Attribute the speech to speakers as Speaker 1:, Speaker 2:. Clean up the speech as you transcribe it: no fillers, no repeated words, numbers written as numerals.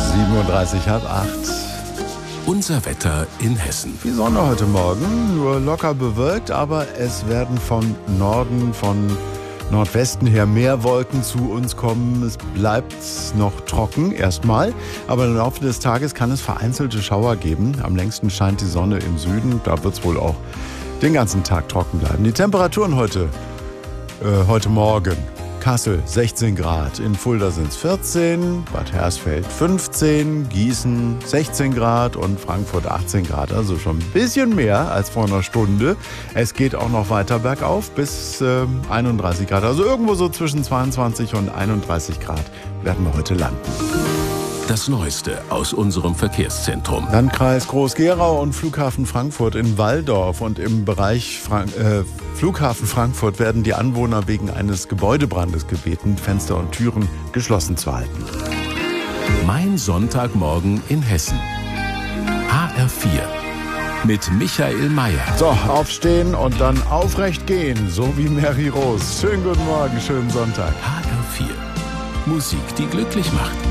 Speaker 1: 7:30 Uhr, 7:30, 7:30.
Speaker 2: Unser Wetter in Hessen.
Speaker 1: Die Sonne heute Morgen, nur locker bewölkt, aber es werden von Norden, von Nordwesten her mehr Wolken zu uns kommen. Es bleibt noch trocken erstmal, aber im Laufe des Tages kann es vereinzelte Schauer geben. Am längsten scheint die Sonne im Süden, da wird es wohl auch den ganzen Tag trocken bleiben. Die Temperaturen heute Morgen. Kassel 16 Grad, in Fulda sind es 14, Bad Hersfeld 15, Gießen 16 Grad und Frankfurt 18 Grad. Also schon ein bisschen mehr als vor einer Stunde. Es geht auch noch weiter bergauf bis 31 Grad. Also irgendwo so zwischen 22 und 31 Grad werden wir heute landen.
Speaker 2: Das Neueste aus unserem Verkehrszentrum.
Speaker 1: Landkreis Groß-Gerau und Flughafen Frankfurt in Walldorf. Und im Bereich Flughafen Frankfurt werden die Anwohner wegen eines Gebäudebrandes gebeten, Fenster und Türen geschlossen zu halten.
Speaker 2: Mein Sonntagmorgen in Hessen. HR4 mit Michael Mayer.
Speaker 1: So, aufstehen und dann aufrecht gehen, so wie Mary Rose. Schönen guten Morgen, schönen Sonntag.
Speaker 2: HR4. Musik, die glücklich macht.